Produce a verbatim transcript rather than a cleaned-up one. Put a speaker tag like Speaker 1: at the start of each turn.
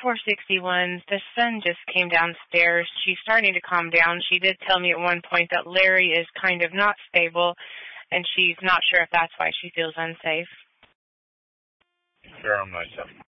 Speaker 1: four sixty-one, the sun just came downstairs. She's starting to calm down. She did tell me at one point that Larry is kind of not stable, and she's not sure if that's why she feels unsafe.
Speaker 2: Very nice.